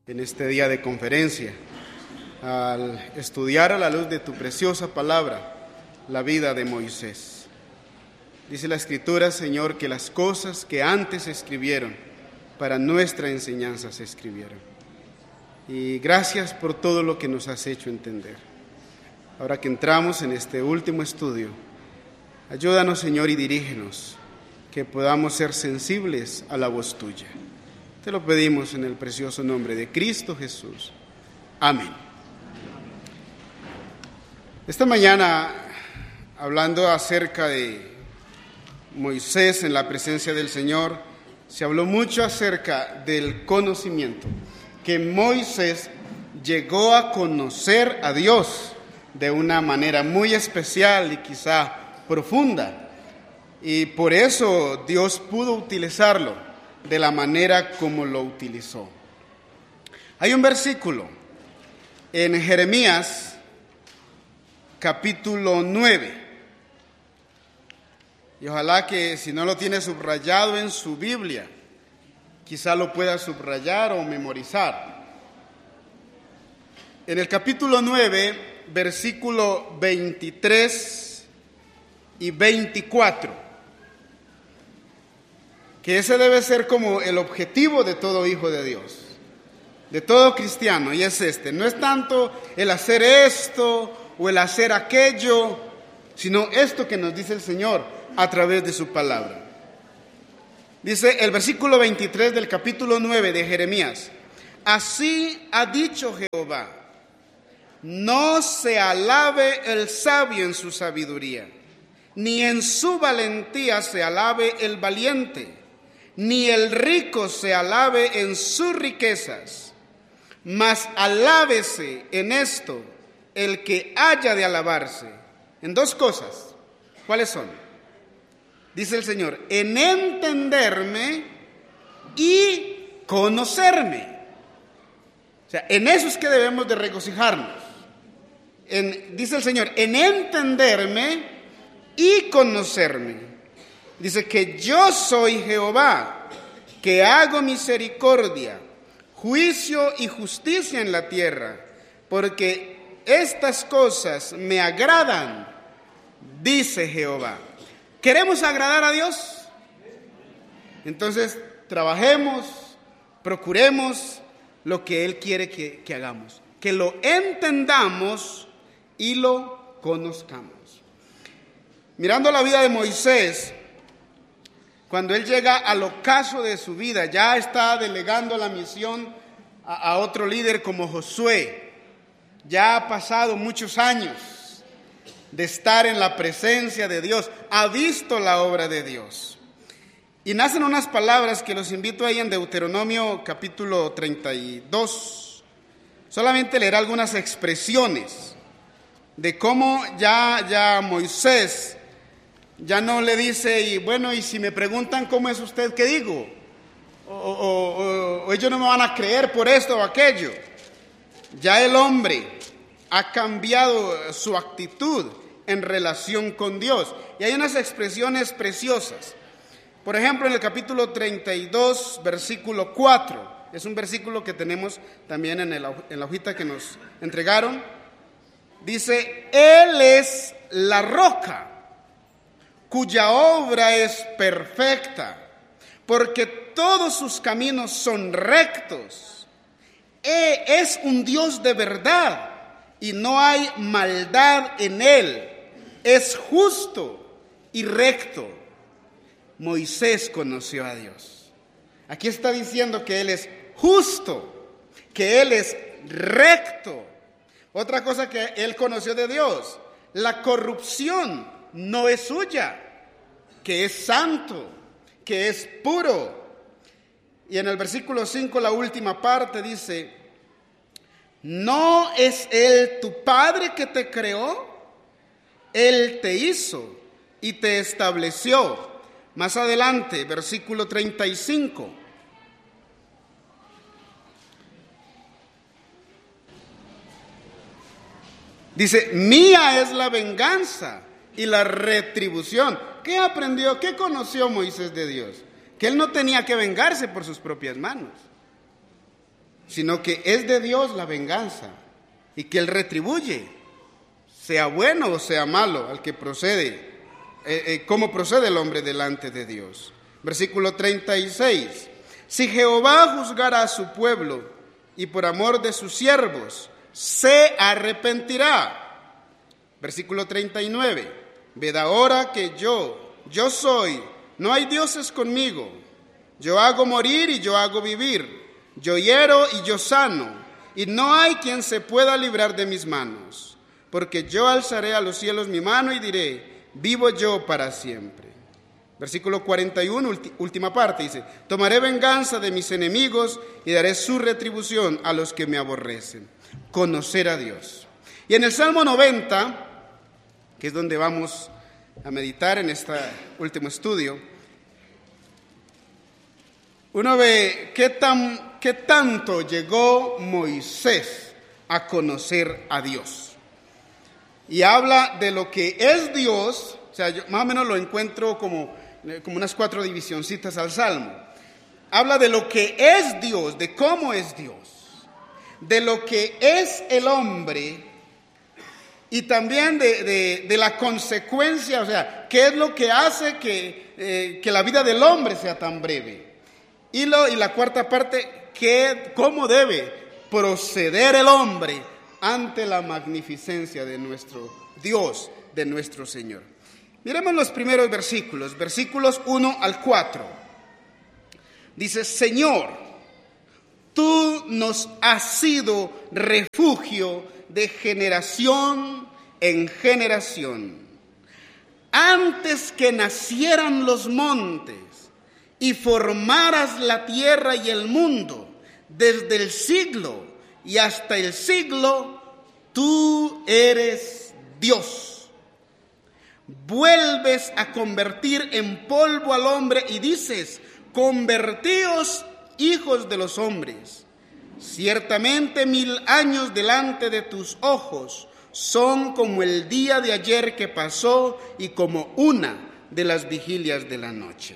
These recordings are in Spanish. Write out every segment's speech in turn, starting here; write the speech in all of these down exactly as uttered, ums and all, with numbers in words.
en este día de conferencia, al estudiar a la luz de tu preciosa palabra la vida de Moisés. Dice la Escritura, Señor, que las cosas que antes se escribieron para nuestra enseñanza se escribieron. Y gracias por todo lo que nos has hecho entender. Ahora que entramos en este último estudio, ayúdanos, Señor, y dirígenos, que podamos ser sensibles a la voz tuya. Te lo pedimos en el precioso nombre de Cristo Jesús. Amén. Esta mañana, hablando acerca de Moisés en la presencia del Señor, se habló mucho acerca del conocimiento, que Moisés llegó a conocer a Dios de una manera muy especial y quizá profunda, y por eso Dios pudo utilizarlo de la manera como lo utilizó. Hay un versículo en Jeremías capítulo nueve, y ojalá que si no lo tiene subrayado en su Biblia, quizá lo pueda subrayar o memorizar. En el capítulo nueve, versículo veintitrés y veinticuatro, que ese debe ser como el objetivo de todo hijo de Dios, de todo cristiano, y es este: no es tanto el hacer esto o el hacer aquello, sino esto que nos dice el Señor a través de su palabra. Dice el versículo veintitrés del capítulo nueve de Jeremías: así ha dicho Jehová, no se alabe el sabio en su sabiduría, ni en su valentía se alabe el valiente, ni el rico se alabe en sus riquezas, mas alábese en esto el que haya de alabarse, en dos cosas. ¿Cuáles son? Dice el Señor: en entenderme y conocerme. O sea, en eso es que debemos de regocijarnos. En, dice el Señor, en entenderme y conocerme. Dice que yo soy Jehová, que hago misericordia, juicio y justicia en la tierra, porque estas cosas me agradan, dice Jehová. ¿Queremos agradar a Dios? Entonces, trabajemos, procuremos lo que Él quiere que, que hagamos, que lo entendamos y lo conozcamos. Mirando la vida de Moisés, cuando él llega al ocaso de su vida, ya está delegando la misión a, a otro líder como Josué. Ya ha pasado muchos años de estar en la presencia de Dios, ha visto la obra de Dios. Y nacen unas palabras que los invito ahí en Deuteronomio capítulo treinta y dos. Solamente leer algunas expresiones de cómo ya, ya Moisés ya no le dice, y bueno, y si me preguntan cómo es usted, ¿qué digo? O, o, o, o ellos no me van a creer por esto o aquello. Ya el hombre ha cambiado su actitud en relación con Dios. Y hay unas expresiones preciosas. Por ejemplo, en el capítulo treinta y dos, versículo cuatro. Es un versículo que tenemos también en, el, en la hojita que nos entregaron. Dice: Él es la roca, cuya obra es perfecta, porque todos sus caminos son rectos. Él es un Dios de verdad, y no hay maldad en Él. Es justo y recto. Moisés conoció a Dios. Aquí está diciendo que Él es justo, que Él es recto. Otra cosa que Él conoció de Dios: la corrupción no es suya, que es santo, que es puro. Y en el versículo cinco, la última parte, dice: ¿no es Él tu Padre que te creó? Él te hizo y te estableció. Más adelante, versículo treinta y cinco. Dice: mía es la venganza y la retribución. ¿Qué aprendió? ¿Qué conoció Moisés de Dios? Que él no tenía que vengarse por sus propias manos. sino que es de Dios la venganza y que Él retribuye, sea bueno o sea malo, al que procede, eh, eh, cómo procede el hombre delante de Dios. Versículo treinta y seis. Si Jehová juzgara a su pueblo y por amor de sus siervos se arrepentirá. Versículo treinta y nueve. Ved ahora que yo, yo soy, no hay dioses conmigo. Yo hago morir y yo hago vivir. Yo hiero y yo sano, y no hay quien se pueda librar de mis manos. Porque yo alzaré a los cielos mi mano y diré, vivo yo para siempre. Versículo cuarenta y uno, última parte, dice, tomaré venganza de mis enemigos y daré su retribución a los que me aborrecen. Conocer a Dios. Y en el Salmo noventa, que es donde vamos a meditar en este último estudio, uno ve qué, tan, qué tanto llegó Moisés a conocer a Dios. Y habla de lo que es Dios, o sea, yo más o menos lo encuentro como, como unas cuatro divisioncitas al Salmo. Habla de lo que es Dios, de cómo es Dios, de lo que es el hombre y también de, de, de la consecuencia, o sea, qué es lo que hace que, eh, que la vida del hombre sea tan breve. Y, lo, y la cuarta parte, que, cómo debe proceder el hombre ante la magnificencia de nuestro Dios, de nuestro Señor. Miremos los primeros versículos, versículos uno al cuatro. Dice, Señor, tú nos has sido refugio de generación en generación. Antes que nacieran los montes y formaras la tierra y el mundo, desde el siglo y hasta el siglo, tú eres Dios. Vuelves a convertir en polvo al hombre y dices, convertíos hijos de los hombres. Ciertamente mil años delante de tus ojos son como el día de ayer que pasó y como una de las vigilias de la noche.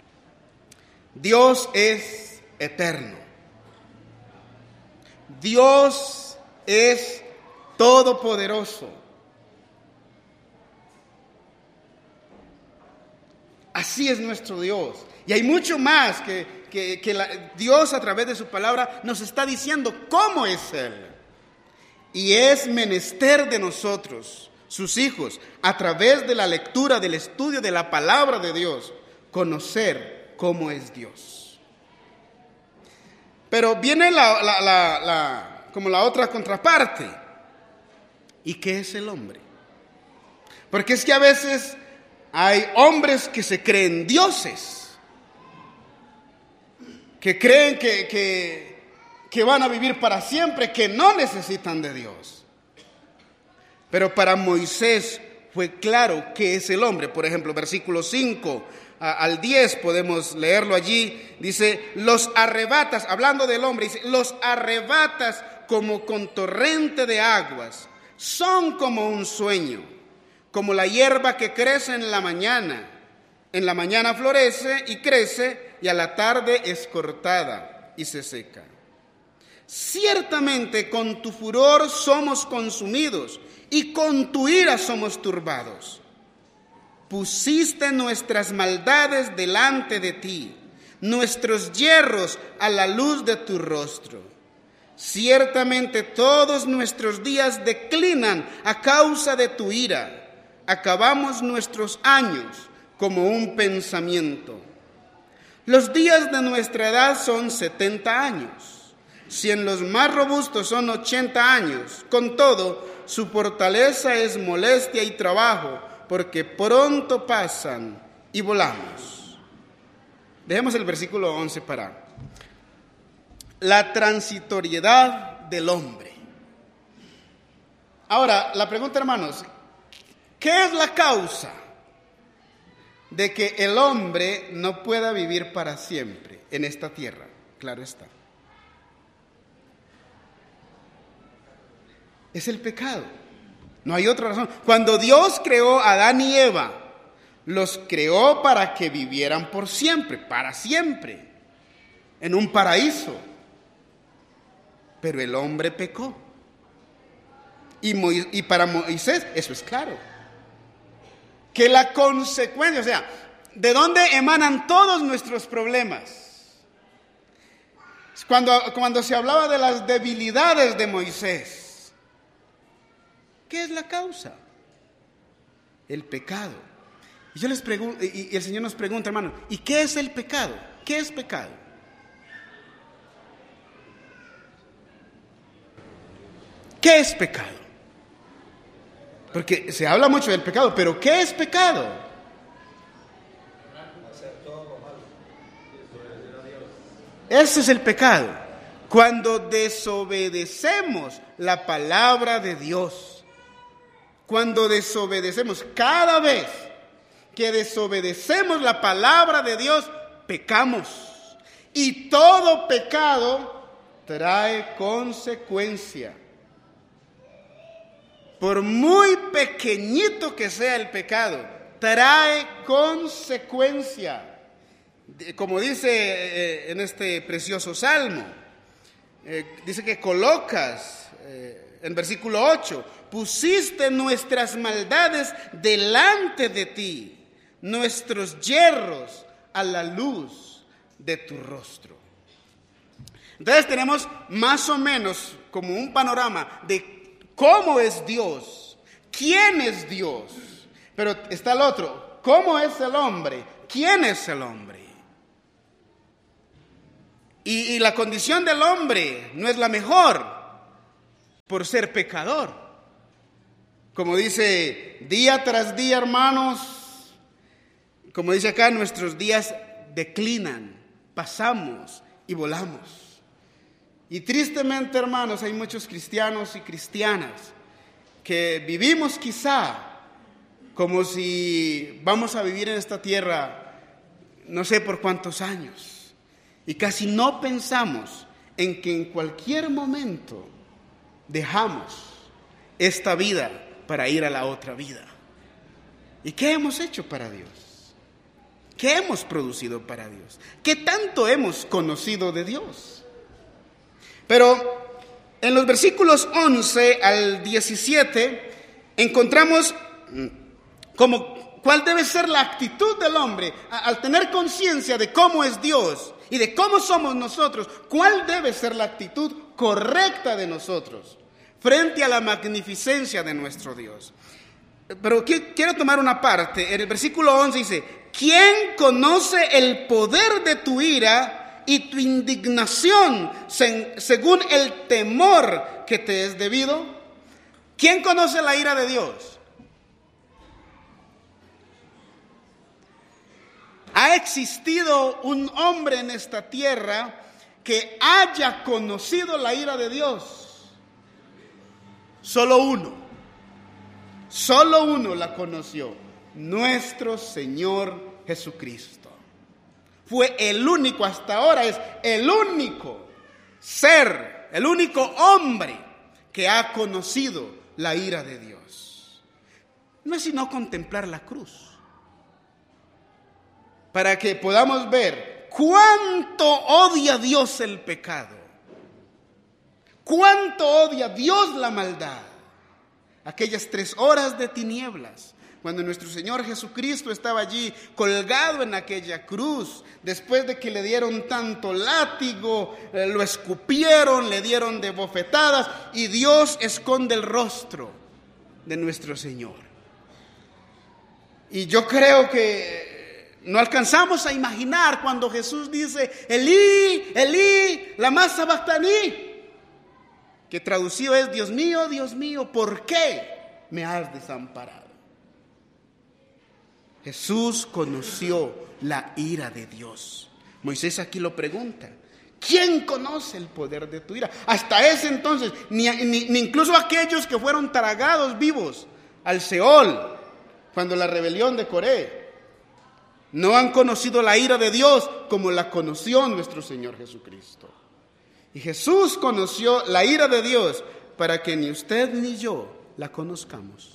Dios es eterno. Dios es todopoderoso. Así es nuestro Dios. Y hay mucho más que, que, que la, Dios a través de su palabra nos está diciendo cómo es Él. Y es menester de nosotros, sus hijos, a través de la lectura, del estudio de la palabra de Dios, conocer cómo es Dios. Pero viene la, la, la, la, como la otra contraparte. ¿Y qué es el hombre? Porque es que a veces hay hombres que se creen dioses, que creen que, que, que van a vivir para siempre, que no necesitan de Dios. Pero para Moisés fue claro qué es el hombre. Por ejemplo, versículo cinco al diez, podemos leerlo allí. Dice, los arrebatas, hablando del hombre, dice, los arrebatas como con torrente de aguas. Son como un sueño, como la hierba que crece en la mañana. En la mañana florece y crece, y a la tarde es cortada y se seca. Ciertamente con tu furor somos consumidos, y con tu ira somos turbados. Pusiste nuestras maldades delante de ti, nuestros yerros a la luz de tu rostro. Ciertamente todos nuestros días declinan a causa de tu ira. Acabamos nuestros años como un pensamiento. Los días de nuestra edad son setenta años. Si en los más robustos son ochenta años, con todo, su fortaleza es molestia y trabajo, porque pronto pasan y volamos. Dejemos el versículo once para la transitoriedad del hombre. Ahora, la pregunta, hermanos, ¿qué es la causa de que el hombre no pueda vivir para siempre en esta tierra? Claro está. Es el pecado. No hay otra razón. Cuando Dios creó a Adán y Eva, los creó para que vivieran por siempre, para siempre, en un paraíso. pero el hombre pecó. Y, Moisés, y para Moisés eso es claro. Que la consecuencia, o sea, ¿de dónde emanan todos nuestros problemas? Cuando, cuando se hablaba de las debilidades de Moisés, ¿qué es la causa? El pecado. Y yo les pregunto, y el Señor nos pregunta, hermano, ¿y qué es el pecado? ¿Qué es pecado? ¿Qué es pecado? Porque se habla mucho del pecado, pero ¿qué es pecado? Ese es el pecado. Cuando desobedecemos la palabra de Dios. Cuando desobedecemos, cada vez que desobedecemos la palabra de Dios, pecamos. Y todo pecado trae consecuencia. Por muy pequeñito que sea el pecado, trae consecuencia. Como dice eh, en este precioso salmo, eh, dice que colocas, eh, en versículo ocho, pusiste nuestras maldades delante de ti, nuestros yerros a la luz de tu rostro. Entonces tenemos más o menos como un panorama de ¿cómo es Dios? ¿Quién es Dios? Pero está el otro. ¿Cómo es el hombre? ¿Quién es el hombre? Y, y la condición del hombre no es la mejor por ser pecador. Como dice, día tras día, hermanos, como dice acá, nuestros días declinan, pasamos y volamos. Y tristemente, hermanos, hay muchos cristianos y cristianas que vivimos quizá como si vamos a vivir en esta tierra no sé por cuántos años. Y casi no pensamos en que en cualquier momento dejamos esta vida para ir a la otra vida. ¿Y qué hemos hecho para Dios? ¿Qué hemos producido para Dios? ¿Qué tanto hemos conocido de Dios? Pero en los versículos once al diecisiete encontramos como cuál debe ser la actitud del hombre al tener conciencia de cómo es Dios y de cómo somos nosotros. ¿Cuál debe ser la actitud correcta de nosotros frente a la magnificencia de nuestro Dios? Pero quiero tomar una parte. En el versículo once dice: ¿quién conoce el poder de tu ira y tu indignación según el temor que te es debido? ¿Quién conoce la ira de Dios? ¿Ha existido un hombre en esta tierra que haya conocido la ira de Dios? Solo uno. Solo uno la conoció: nuestro Señor Jesucristo. Fue el único, hasta ahora es el único ser, el único hombre que ha conocido la ira de Dios. No es sino contemplar la cruz, para que podamos ver cuánto odia Dios el pecado, cuánto odia Dios la maldad. Aquellas tres horas de tinieblas, cuando nuestro Señor Jesucristo estaba allí colgado en aquella cruz, después de que le dieron tanto látigo, eh, lo escupieron, le dieron de bofetadas, y Dios esconde el rostro de nuestro Señor. Y yo creo que no alcanzamos a imaginar cuando Jesús dice: Elí, Elí, lama sabactaní, que traducido es: Dios mío, Dios mío, ¿por qué me has desamparado? Jesús conoció la ira de Dios. Moisés aquí lo pregunta: ¿quién conoce el poder de tu ira? Hasta ese entonces, ni, ni, ni incluso aquellos que fueron tragados vivos al Seol, cuando la rebelión de Coré, no han conocido la ira de Dios como la conoció nuestro Señor Jesucristo. Y Jesús conoció la ira de Dios para que ni usted ni yo la conozcamos.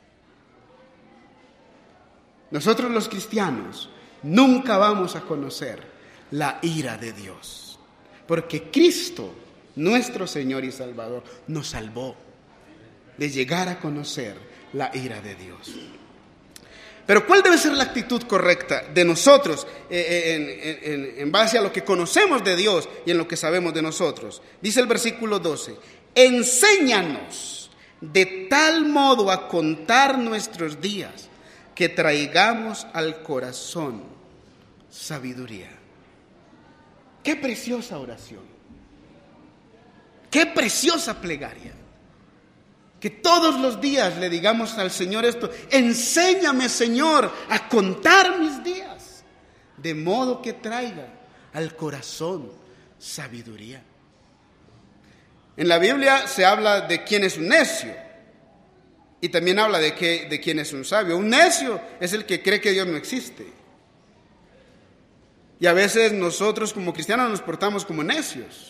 Nosotros los cristianos nunca vamos a conocer la ira de Dios, porque Cristo nuestro Señor y Salvador, nos salvó de llegar a conocer la ira de Dios. Pero ¿cuál debe ser la actitud correcta de nosotros eh, en, en, en base a lo que conocemos de Dios y en lo que sabemos de nosotros? Dice el versículo doce, enséñanos de tal modo a contar nuestros días que traigamos al corazón sabiduría. Qué preciosa oración, qué preciosa plegaria. Que todos los días le digamos al Señor esto: enséñame, Señor, a contar mis días, de modo que traiga al corazón sabiduría. En la Biblia se habla de quién es un necio y también habla de, que, de quién es un sabio. Un necio es el que cree que Dios no existe. Y a veces nosotros como cristianos nos portamos como necios.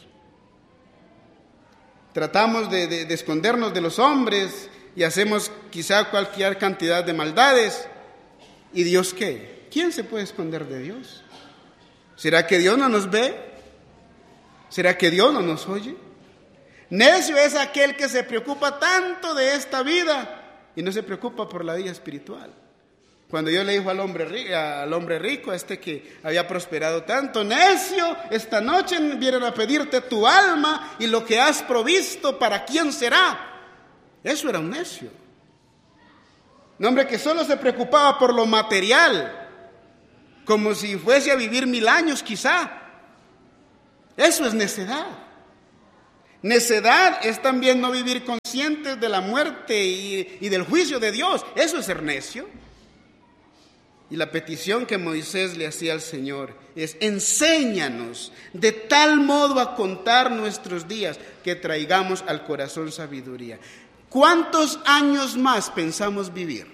Tratamos de, de, de escondernos de los hombres y hacemos quizá cualquier cantidad de maldades. ¿Y Dios qué? ¿Quién se puede esconder de Dios? ¿Será que Dios no nos ve? ¿Será que Dios no nos oye? Necio es aquel que se preocupa tanto de esta vida y no se preocupa por la vida espiritual. Cuando Dios le dijo al hombre, al hombre rico, a este que había prosperado tanto: necio, esta noche vienen a pedirte tu alma y lo que has provisto, ¿para quién será? Eso era un necio. Un hombre que solo se preocupaba por lo material, como si fuese a vivir mil años quizá. Eso es necedad. Necedad es también no vivir conscientes de la muerte y, y del juicio de Dios. Eso es ser necio. Y la petición que Moisés le hacía al Señor es: enséñanos de tal modo a contar nuestros días que traigamos al corazón sabiduría. ¿Cuántos años más pensamos vivir?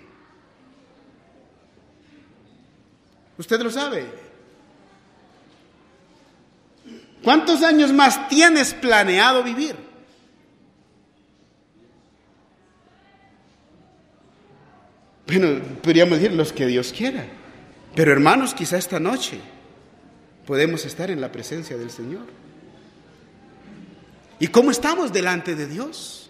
¿Usted lo sabe? ¿Cuántos años más tienes planeado vivir? Bueno, podríamos decir los que Dios quiera. Pero hermanos, quizá esta noche podemos estar en la presencia del Señor. ¿Y cómo estamos delante de Dios?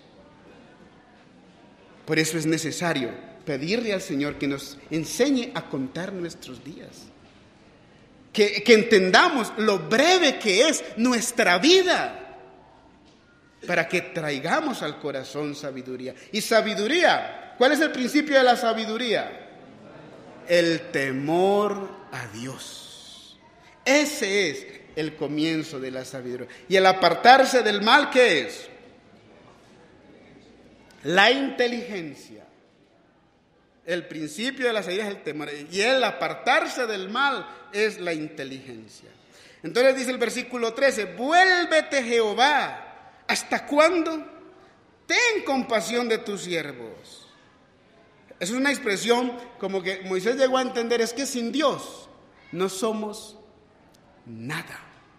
Por eso es necesario pedirle al Señor que nos enseñe a contar nuestros días. Que, que entendamos lo breve que es nuestra vida, para que traigamos al corazón sabiduría. Y sabiduría, ¿cuál es el principio de la sabiduría? El temor a Dios. Ese es el comienzo de la sabiduría. Y el apartarse del mal, ¿qué es? La inteligencia. El principio de la sabiduría es el temor. Y el apartarse del mal es la inteligencia. Entonces dice el versículo trece: vuélvete, Jehová, ¿hasta cuándo? Ten compasión de tus siervos. Es una expresión como que Moisés llegó a entender: es que sin Dios no somos nada.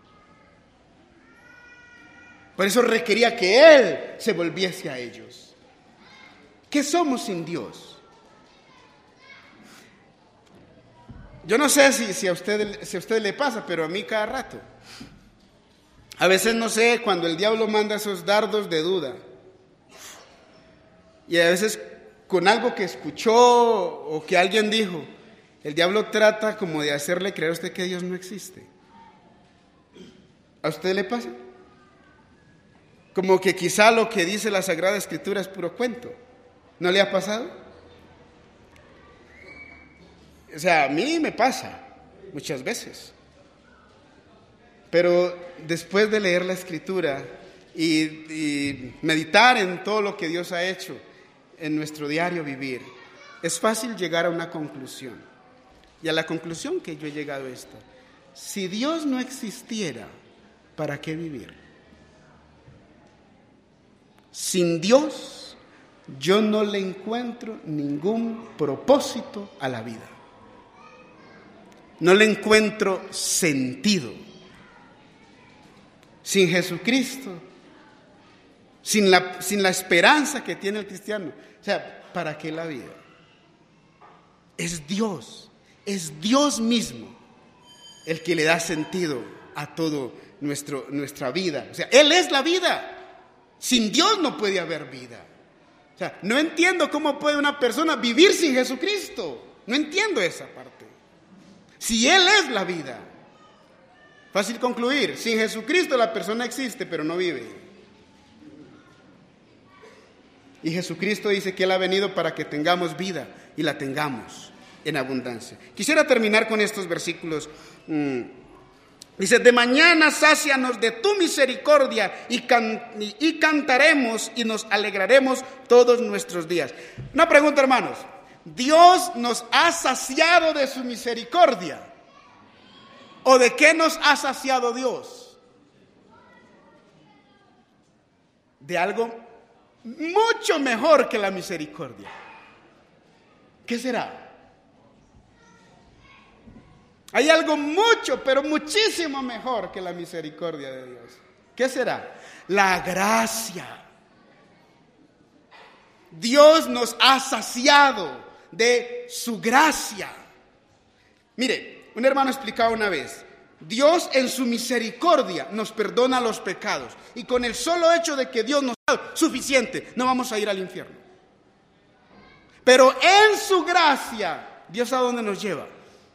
Por eso requería que Él se volviese a ellos. ¿Qué somos sin Dios? Yo no sé si, si, a usted, si a usted le pasa, pero a mí cada rato. A veces no sé, cuando el diablo manda esos dardos de duda. Y a veces con algo que escuchó o que alguien dijo, el diablo trata como de hacerle creer a usted que Dios no existe. ¿A usted le pasa? Como que quizá lo que dice la Sagrada Escritura es puro cuento. ¿No le ha pasado? O sea, a mí me pasa muchas veces. Pero después de leer la Escritura y, y meditar en todo lo que Dios ha hecho en nuestro diario vivir, es fácil llegar a una conclusión. Y a la conclusión que yo he llegado es esta: si Dios no existiera, ¿para qué vivir? Sin Dios, yo no le encuentro ningún propósito a la vida. No le encuentro sentido. Sin Jesucristo, sin la, sin la esperanza que tiene el cristiano, o sea, ¿para qué la vida? Es Dios, es Dios mismo el que le da sentido a todo nuestro, nuestra vida. O sea, Él es la vida. Sin Dios no puede haber vida. O sea, no entiendo cómo puede una persona vivir sin Jesucristo. No entiendo esa parte. Si Él es la vida. Fácil concluir. Sin Jesucristo la persona existe, pero no vive. Y Jesucristo dice que Él ha venido para que tengamos vida y la tengamos en abundancia. Quisiera terminar con estos versículos. Mm. Dice, de mañana sácianos de tu misericordia y, can- y, y cantaremos y nos alegraremos todos nuestros días. Una pregunta, hermanos. ¿Dios nos ha saciado de su misericordia? ¿O de qué nos ha saciado Dios? De algo mucho mejor que la misericordia. ¿Qué será? Hay algo mucho, pero muchísimo mejor que la misericordia de Dios. ¿Qué será? La gracia. Dios nos ha saciado de su gracia. Mire, un hermano explicaba una vez, Dios en su misericordia nos perdona los pecados. Y con el solo hecho de que Dios nos ha dado suficiente, no vamos a ir al infierno. Pero en su gracia, ¿Dios a dónde nos lleva?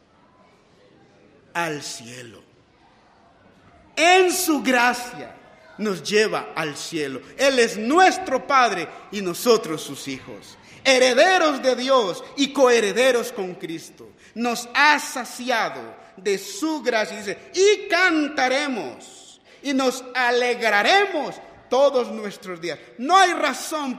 Al cielo. En su gracia nos lleva al cielo. Él es nuestro Padre y nosotros sus hijos, herederos de Dios y coherederos con Cristo. Nos ha saciado de su gracia. Dice, y cantaremos y nos alegraremos todos nuestros días. No hay razón